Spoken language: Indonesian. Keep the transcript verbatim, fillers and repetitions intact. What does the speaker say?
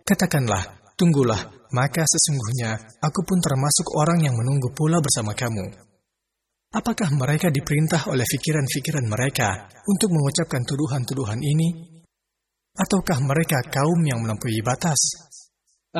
Katakanlah, tunggulah, maka sesungguhnya aku pun termasuk orang yang menunggu pula bersama kamu. Apakah mereka diperintah oleh pikiran-pikiran mereka untuk mengucapkan tuduhan-tuduhan ini? Ataukah mereka kaum yang melampaui batas?